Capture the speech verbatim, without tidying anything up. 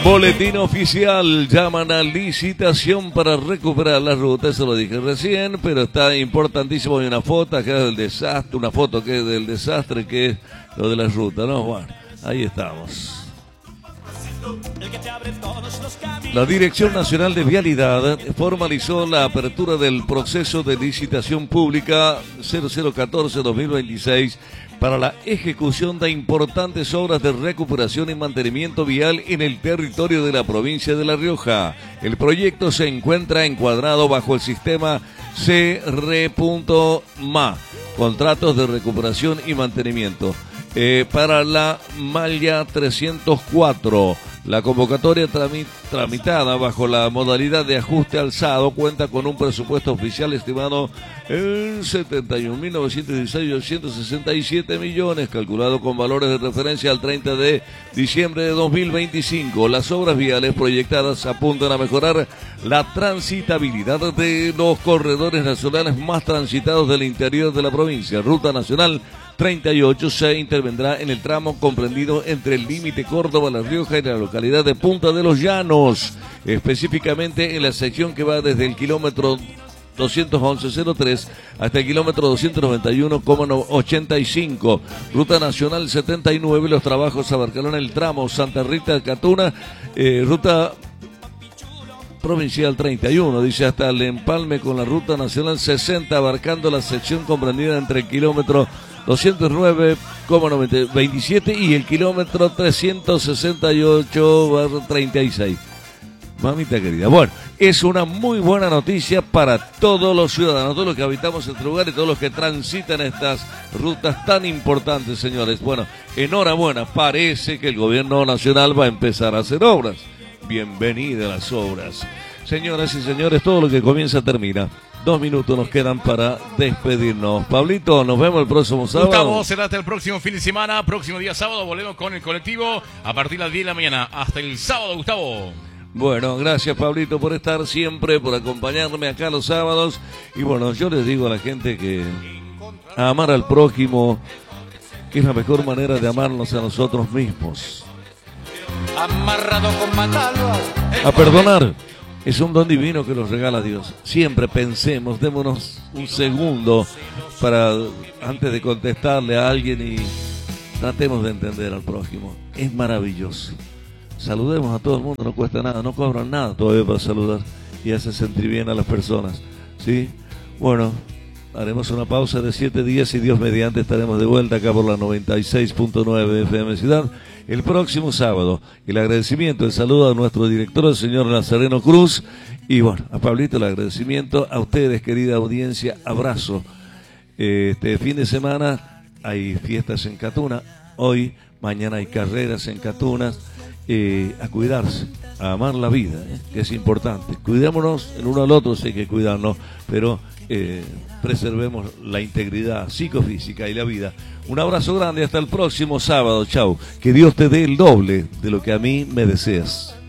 Boletín oficial, llaman a licitación para recuperar la ruta, eso lo dije recién, pero está importantísimo. Hay una foto que es del desastre, una foto que es del desastre, que es lo de la ruta, ¿no? Bueno, ahí estamos. La Dirección Nacional de Vialidad formalizó la apertura del proceso de licitación pública cero cero catorce dos mil veintiséis para la ejecución de importantes obras de recuperación y mantenimiento vial en el territorio de la provincia de La Rioja. El proyecto se encuentra encuadrado bajo el sistema C R E M A, contratos de recuperación y mantenimiento. Eh, para la malla trescientos cuatro, la convocatoria tramit, tramitada bajo la modalidad de ajuste alzado cuenta con un presupuesto oficial estimado en setenta y un mil novecientos dieciséis millones ochocientos sesenta y siete millones, calculado con valores de referencia al treinta de diciembre de dos mil veinticinco. Las obras viales proyectadas apuntan a mejorar la transitabilidad de los corredores nacionales más transitados del interior de la provincia. Ruta Nacional treinta y ocho se intervendrá en el tramo comprendido entre el límite Córdoba-La Rioja y la localidad de Punta de los Llanos, específicamente en la sección que va desde el kilómetro doscientos once cero tres hasta el kilómetro doscientos noventa y uno coma ochenta y cinco. Ruta Nacional setenta y nueve, los trabajos abarcarán el tramo Santa Rita de Catuna, eh, ruta provincial treinta y uno, dice, hasta el empalme con la Ruta Nacional sesenta, abarcando la sección comprendida entre el kilómetro doscientos nueve coma veintisiete y el kilómetro trescientos sesenta y ocho barra treinta y seis. Mamita querida, bueno, es una muy buena noticia para todos los ciudadanos, todos los que habitamos este lugar y todos los que transitan estas rutas tan importantes, señores. Bueno, enhorabuena, parece que el gobierno nacional va a empezar a hacer obras. Bienvenidas las obras. Señoras y señores, todo lo que comienza termina. Dos minutos nos quedan para despedirnos. Pablito, nos vemos el próximo sábado. Gustavo, será hasta el próximo fin de semana. Próximo día sábado volvemos con el colectivo a partir de las diez de la mañana. Hasta el sábado, Gustavo. Bueno, gracias, Pablito, por estar siempre, por acompañarme acá los sábados. Y bueno, yo les digo a la gente que amar al prójimo, que es la mejor manera de amarnos a nosotros mismos. Amarrado con Matalba. A perdonar es un don divino que nos regala Dios. Siempre pensemos, démonos un segundo para, antes de contestarle a alguien, y tratemos de entender al prójimo. Es maravilloso. Saludemos a todo el mundo, no cuesta nada, no cobran nada todavía para saludar y hace sentir bien a las personas, ¿sí? Bueno, haremos una pausa de siete días y Dios mediante estaremos de vuelta acá por la noventa y seis punto nueve F M Ciudad el próximo sábado. El agradecimiento, el saludo a nuestro director, el señor Nazareno Cruz, y bueno, a Pablito el agradecimiento, a ustedes, querida audiencia, abrazo. Este fin de semana hay fiestas en Catuna, hoy, mañana hay carreras en Catuna. Eh, a cuidarse, a amar la vida, ¿eh? Que es importante. Cuidémonos el uno al otro, sí hay que cuidarnos, pero eh, preservemos la integridad psicofísica y la vida. Un abrazo grande, hasta el próximo sábado, chau. Que Dios te dé el doble de lo que a mí me deseas.